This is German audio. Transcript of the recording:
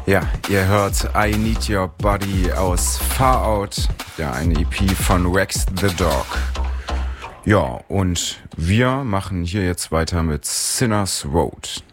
Ja, ihr hört I Need Your Body aus Far Out, ja, eine EP von Rex the Dog. Ja, und wir machen hier jetzt weiter mit Sinners Road.